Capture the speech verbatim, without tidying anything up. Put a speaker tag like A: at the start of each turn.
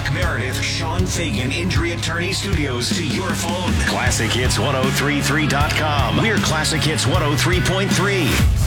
A: Chuck Meredith, Sean Fagan Injury Attorney Studios to your phone. Classic Hits ten thirty-three dot com. We're Classic Hits one oh three point three.